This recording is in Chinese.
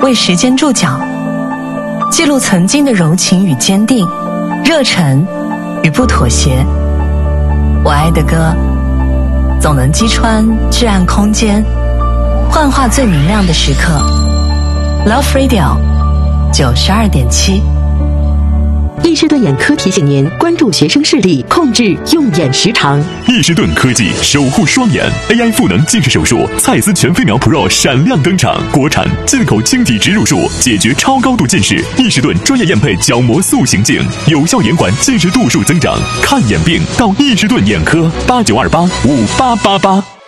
为时间注脚，记录曾经的柔情与坚定，热忱与不妥协。我爱的歌，总能击穿至暗空间，幻化最明亮的时刻。Love Radio 92.7。 易士顿眼科提醒您关注学生视力，控制用眼时长。 易士顿科技守护双眼 AI 赋能近视手术，蔡司全飞秒 Pro 闪亮登场，国产进口晶体植入术，解决超高度近视。易士顿专业验配角膜塑形镜，有效延缓近视度数增长。看眼病到易士顿眼科，89285888。